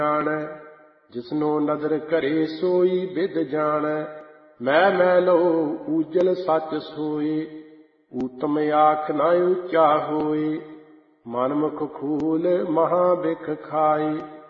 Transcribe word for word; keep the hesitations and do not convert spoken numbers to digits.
ਜਾਣੈ। ਜਿਸਨੋ ਨਦਰ ਘਰੇ ਸੋਈ ਬਿਦ ਜਾਣੈ। ਮੈਂ ਮੈਲੋ ਊਜਲ ਸੱਚ ਸੋਏ, ਊਤਮ ਆਖ ਨ ਉੱਚਾ ਹੋਏ। ਮਨ ਮੁਖ ਖੂਲ ਮਹਾ ਬਿਖ ਖਾਏ।